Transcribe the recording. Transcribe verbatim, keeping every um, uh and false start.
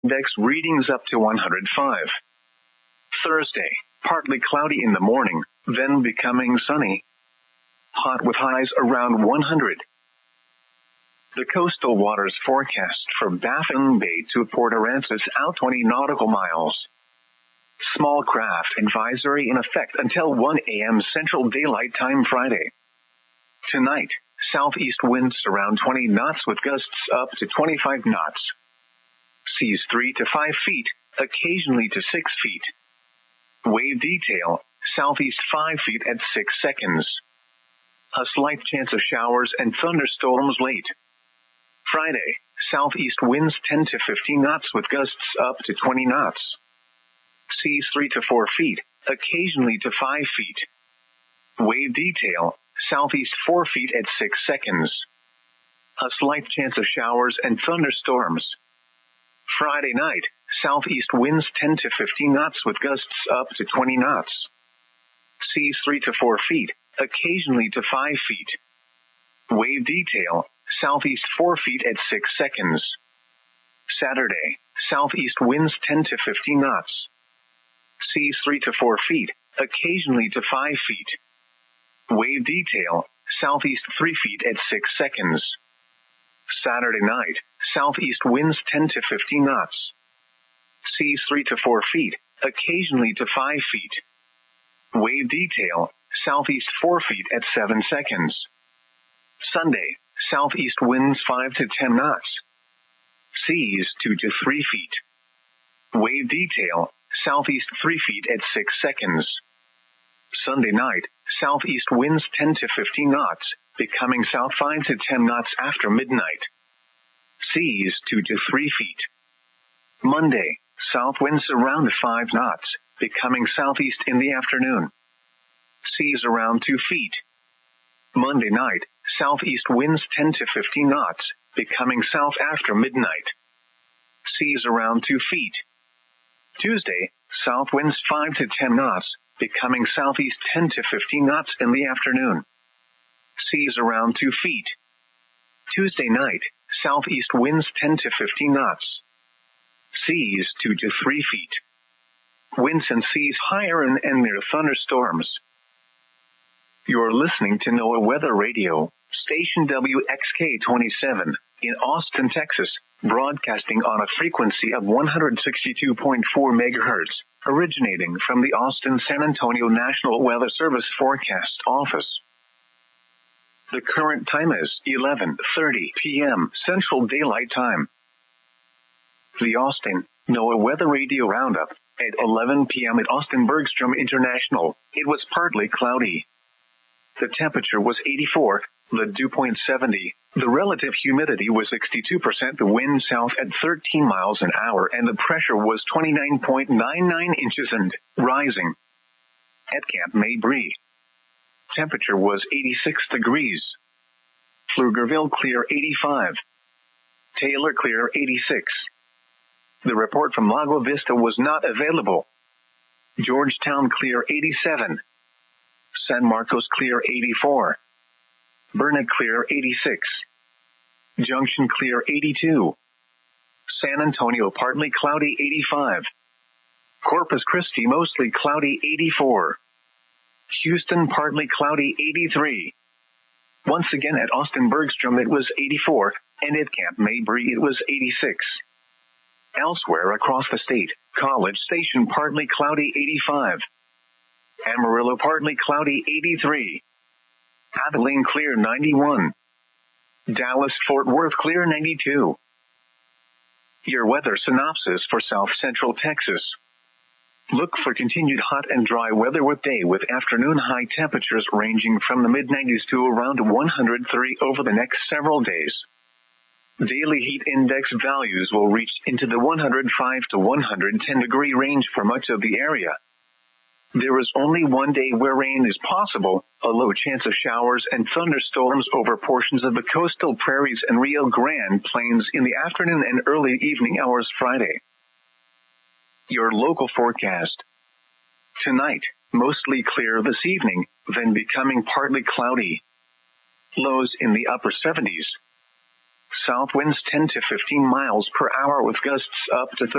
Index readings up to one hundred five. Thursday, partly cloudy in the morning, then becoming sunny. Hot with highs around one hundred. The coastal waters forecast for Baffin Bay to Port Aransas out twenty nautical miles. Small craft advisory in effect until one a.m. Central Daylight Time Friday. Tonight, southeast winds around twenty knots with gusts up to twenty-five knots. Seas three to five feet, occasionally to six feet. Wave detail, southeast five feet at six seconds. A slight chance of showers and thunderstorms late. Friday, southeast winds ten to fifteen knots with gusts up to twenty knots. Seas three to four feet, occasionally to five feet. Wave detail, southeast four feet at six seconds. A slight chance of showers and thunderstorms. Friday night, southeast winds ten to fifteen knots with gusts up to twenty knots. Seas three to four feet, occasionally to five feet. Wave detail, southeast four feet at six seconds. Saturday, southeast winds ten to fifteen knots. Seas three to four feet, occasionally to five feet. Wave detail, southeast three feet at six seconds. Saturday night, southeast winds ten to fifteen knots. Seas three to four feet, occasionally to five feet. Wave detail, southeast four feet at seven seconds. Sunday, southeast winds five to ten knots. Seas two to three feet. Wave detail, southeast three feet at six seconds. Sunday night, southeast winds ten to fifteen knots, becoming south five to ten knots after midnight. Seas two to three feet. Monday, south winds around five knots, becoming southeast in the afternoon. Seas around two feet. Monday night, southeast winds ten to fifteen knots, becoming south after midnight. Seas around two feet. Tuesday, south winds five to ten knots, becoming southeast ten to fifteen knots in the afternoon. Seas around two feet. Tuesday night, southeast winds ten to fifteen knots. Seas two to three feet. Winds and seas higher and, and near thunderstorms. You're listening to NOAA Weather Radio, station W X K twenty-seven, in Austin, Texas, broadcasting on a frequency of one hundred sixty-two point four megahertz, originating from the Austin-San Antonio National Weather Service Forecast Office. The current time is eleven thirty p.m. Central Daylight Time. The Austin NOAA Weather Radio Roundup. At eleven p.m. at Austin Bergstrom International, it was partly cloudy. The temperature was eighty-four, the dew point seventy, the relative humidity was sixty-two percent, the wind south at thirteen miles an hour, and the pressure was twenty-nine point nine nine inches and rising. At Camp Mabry, temperature was eighty-six degrees. Pflugerville clear eighty-five. Taylor clear eighty-six. The report from Lago Vista was not available. Georgetown clear eighty-seven. San Marcos clear eighty-four. Burnet clear eighty-six. Junction clear eighty-two. San Antonio partly cloudy eighty-five. Corpus Christi mostly cloudy eighty-four. Houston partly cloudy eighty-three. Once again at Austin Bergstrom it was eighty-four, and at Camp Mabry it was eighty-six. Elsewhere across the state, College Station partly cloudy eighty-five. Amarillo partly cloudy eighty-three. Abilene clear ninety-one. Dallas-Fort Worth clear ninety-two. Your weather synopsis for South Central Texas. Look for continued hot and dry weather with day with afternoon high temperatures ranging from the mid nineties to around one hundred three over the next several days. Daily heat index values will reach into the one hundred five to one hundred ten degree range for much of the area. There is only one day where rain is possible, a low chance of showers and thunderstorms over portions of the coastal prairies and Rio Grande Plains in the afternoon and early evening hours Friday. Your local forecast. Tonight, mostly clear this evening, then becoming partly cloudy. Lows in the upper seventies. South winds ten to fifteen miles per hour with gusts up to thirty.